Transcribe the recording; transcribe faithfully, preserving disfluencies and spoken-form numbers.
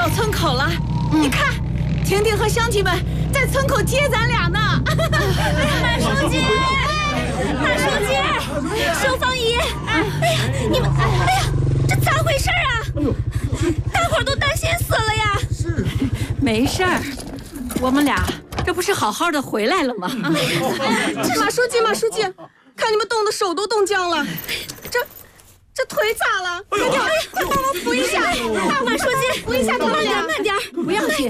村口了，嗯、你看，婷婷和乡亲们在村口接咱俩呢。 马书记，马书记，秀芳姨，哎呀，你们，哎呀，这咋回事啊？大伙儿都担心死了呀！ 是，没事儿，我们俩这不是好好的回来了吗？ 马书记，马书记，看你们冻得手都冻僵了，这。这腿咋了？快点，快帮我扶一下！ 马书记， 扶一下，慢点，慢点， 不要紧。